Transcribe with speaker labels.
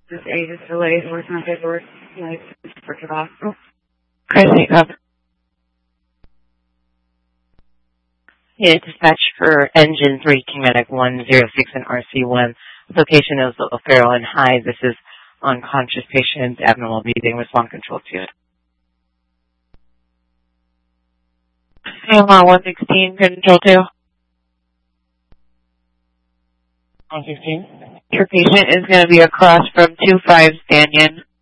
Speaker 1: This age is delayed. Where's my paperwork? For the hospital.
Speaker 2: Chrissy, yeah, dispatch for engine 3, King Medic 106 and RC1. Location is O'Farrell and High. This is unconscious patient, abnormal breathing, respond control to it.
Speaker 3: CMR 116, control 2.
Speaker 2: 116.
Speaker 3: Your patient is going to be across from 25 Stanyon.